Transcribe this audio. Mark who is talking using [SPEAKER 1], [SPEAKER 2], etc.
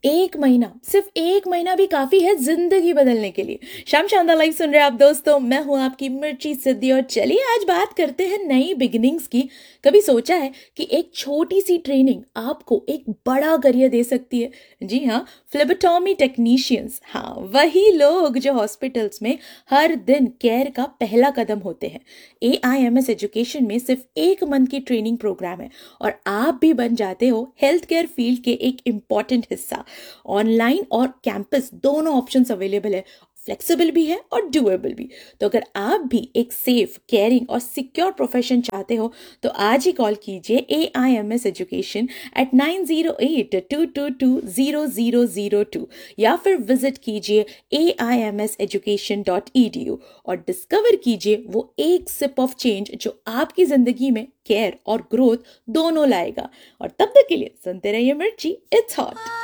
[SPEAKER 1] एक महीना, सिर्फ एक महीना भी काफी है जिंदगी बदलने के लिए। शाम शानदार लाइफ सुन रहे हैं आप दोस्तों, मैं हूं आपकी मिर्ची सिद्धि और चलिए आज बात करते हैं नई बिगिनिंग्स की। कभी सोचा है कि एक छोटी सी ट्रेनिंग आपको एक बड़ा करियर दे सकती है? जी हाँ, फ्लेबोटॉमी टेक्नीशियंस, हाँ वही लोग जो हॉस्पिटल्स में हर दिन केयर का पहला कदम होते हैं। AIMS एजुकेशन में सिर्फ एक मंथ की ट्रेनिंग प्रोग्राम है और आप भी बन जाते हो हेल्थ केयर फील्ड के एक इम्पॉर्टेंट हिस्सा। ऑनलाइन और कैंपस दोनों ऑप्शंस अवेलेबल है, फ्लेक्सिबल भी है और डुएबल भी। तो अगर आप भी एक सेफ, केयरिंग और सिक्योर प्रोफेशन चाहते हो तो आज ही कॉल कीजिए AIMS एजुकेशन एट 9082220002 या फिर विजिट कीजिए AIMSeducation.edu और डिस्कवर कीजिए वो एक सिप ऑफ चेंज जो आपकी जिंदगी में केयर और ग्रोथ दोनों लाएगा। और तब तक के लिए सुनते रहिए मिर्ची, इट्स हॉट।